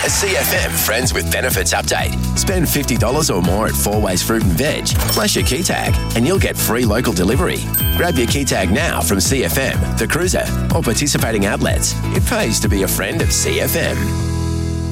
A CFM Friends with Benefits update. Spend $50 or more at Four Ways Fruit and Veg. Flash your key tag and you'll get free local delivery. Grab your key tag now from CFM, The Cruiser, or participating outlets. It pays to be a friend of CFM.